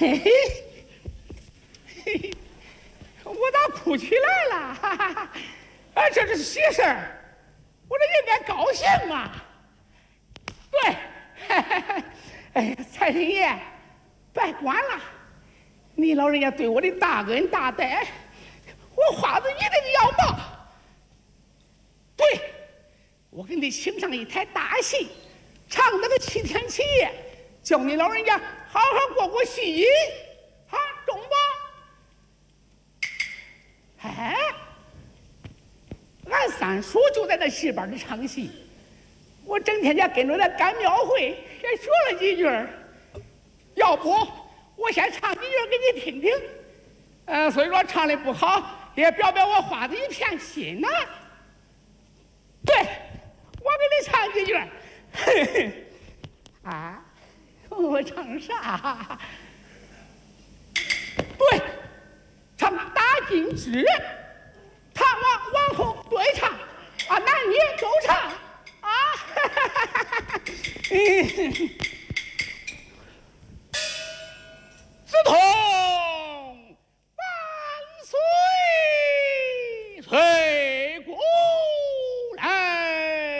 嘿嘿，嘿嘿，我咋哭起来了？哈哈哈！啊，这是喜事儿，我这应该高兴嘛。对，嘿嘿嘿，哎，财神爷，别管了，你老人家对我的大恩大德，我花子一定要报。对，我给你请上一台大戏，唱那个7天7夜，叫你老人家好好过过戏瘾，啊，中不？哎，俺三叔就在那戏班里唱戏，我整天也跟着他赶庙会，也学了几句。要不我先唱几句给你听听。所以说唱的不好，也表表我花子一片心呐。对，我给你唱几句。嘿嘿，啊，我唱啥？对，唱大金枝，唐王王后对唱，啊，男女都唱，啊，哈哈哈哈哈。